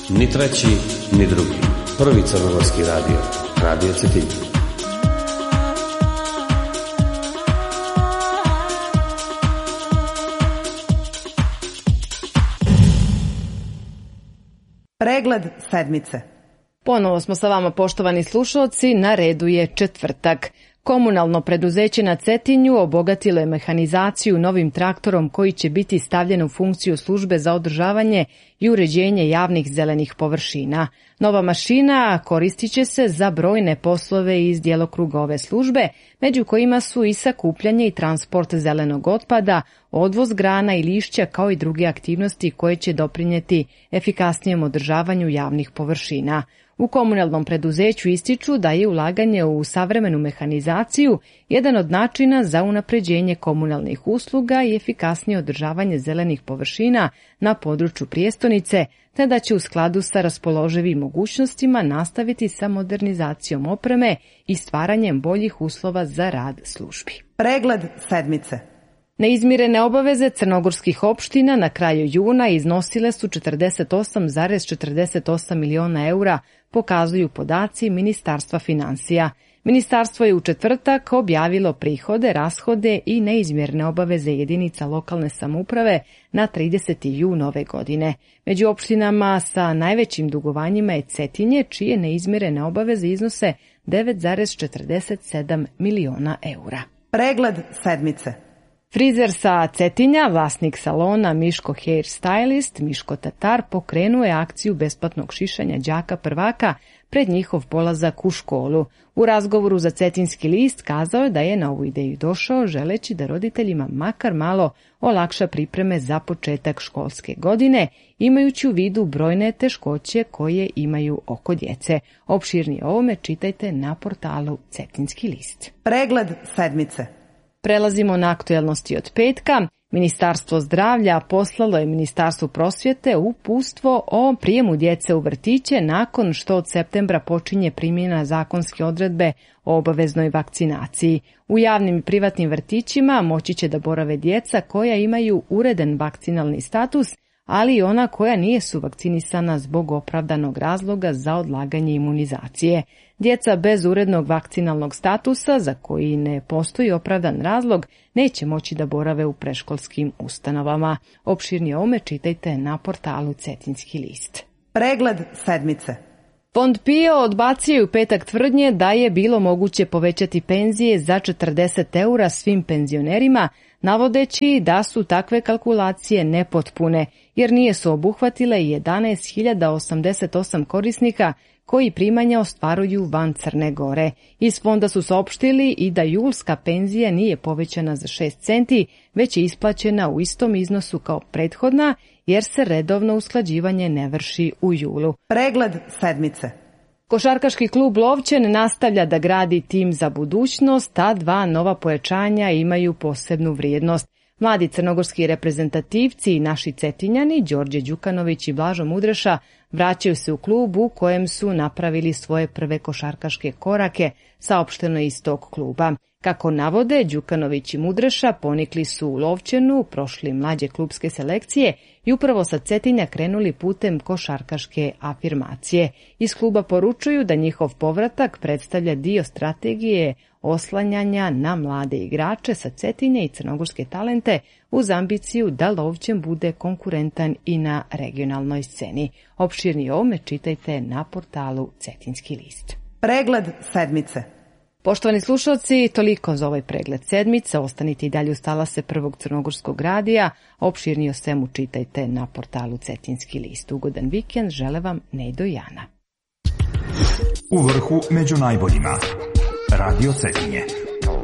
Ni treći, ni drugi. Prvi crnogorski radio. Radio Cetinje. Pregled sedmice. Ponovo smo sa vama, poštovani slušalci, na redu je četvrtak. Komunalno preduzeće na Cetinju obogatilo je mehanizaciju novim traktorom koji će biti stavljen u funkciju službe za održavanje i uređenje javnih zelenih površina. Nova mašina koristit će se za brojne poslove iz djelokruga ove službe, među kojima su i sakupljanje i transport zelenog otpada, odvoz grana i lišća kao i druge aktivnosti koje će doprinijeti efikasnijem održavanju javnih površina. U komunalnom preduzeću ističu da je ulaganje u savremenu mehanizaciju jedan od načina za unapređenje komunalnih usluga i efikasnije održavanje zelenih površina na području prijestolnice, te da će u skladu sa raspoloživim mogućnostima nastaviti sa modernizacijom opreme i stvaranjem boljih uslova za rad službi. Pregled sedmice. Neizmirene obaveze crnogorskih opština na kraju juna iznosile su 48,48 miliona eura, pokazuju podaci Ministarstva financija. Ministarstvo je u četvrtak objavilo prihode, rashode i neizmjerne obaveze jedinica lokalne samouprave na 30. jun ove godine. Među opštinama sa najvećim dugovanjima je Cetinje, čije neizmjerene obaveze iznose 9,47 miliona eura. Pregled sedmice. Frizer sa Cetinja, vlasnik salona Miško Hair Stylist, Miško Tatar, pokrenuo je akciju besplatnog šišanja đaka prvaka pred njihov polazak u školu. U razgovoru za Cetinski list kazao je da je na ovu ideju došao želeći da roditeljima makar malo olakša pripreme za početak školske godine, imajući u vidu brojne teškoće koje imaju oko djece. Opširnije o ovome čitajte na portalu Cetinski list. Pregled sedmice. Prelazimo na aktuelnosti od petka. Ministarstvo zdravlja poslalo je Ministarstvu prosvjete uputstvo o prijemu djece u vrtiće nakon što od septembra počinje primjena zakonske odredbe o obaveznoj vakcinaciji. U javnim i privatnim vrtićima moći će da borave djeca koja imaju ureden vakcinalni status, ali i ona koja nije su vakcinisana zbog opravdanog razloga za odlaganje imunizacije. Djeca bez urednog vakcinalnog statusa, za koji ne postoji opravdan razlog, neće moći da borave u predškolskim ustanovama. Opširnije ovome čitajte na portalu Cetinski list. Pregled sedmice. Fond PIO odbacio je u petak tvrdnje da je bilo moguće povećati penzije za 40 eura svim penzionerima, navodeći da su takve kalkulacije nepotpune, jer nije su obuhvatile 11.088 korisnika koji primanja ostvaruju van Crne Gore. Iz fonda su saopštili i da julska penzija nije povećana za 6 centi, već je isplaćena u istom iznosu kao prethodna, jer se redovno usklađivanje ne vrši u julu. Pregled sedmice. Košarkaški klub Lovćen nastavlja da gradi tim za budućnost, a dva nova pojačanja imaju posebnu vrijednost. Mladi crnogorski reprezentativci i naši Cetinjani, Đorđe Đukanović i Blažo Mudreša, vraćaju se u klub u kojem su napravili svoje prve košarkaške korake, saopšteno je iz tog kluba. Kako navode, Đukanović i Mudreša ponikli su u Lovćenu, prošli mlađe klubske selekcije i upravo sa Cetinja krenuli putem košarkaške afirmacije. Iz kluba poručuju da njihov povratak predstavlja dio strategije oslanjanja na mlade igrače sa Cetinja i crnogorske talente uz ambiciju da Lovćen bude konkurentan i na regionalnoj sceni. Opširnije ovome čitajte na portalu Cetinski list. Pregled sedmice. Poštovani slušalci, toliko za ovaj pregled sedmice. Ostanite i dalje uz talase Prvog crnogorskog radija. Opširnije o svemu čitajte na portalu Cetinski list. Ugodan vikend žele vam Nejdo i Jana. U vrhu među najboljima. Radio Cetinje.